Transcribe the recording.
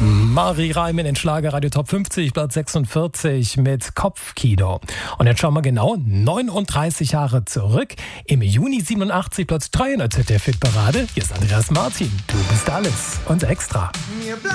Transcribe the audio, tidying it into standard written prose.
Marie Reimann in Schlagerradio Top 50, Platz 46 mit Kopfkino. Und jetzt schauen wir genau 39 Jahre zurück. Im Juni 87, Platz 3 in der ZDF-Hitparade. Hier ist Andreas Martin. Du bist alles und extra.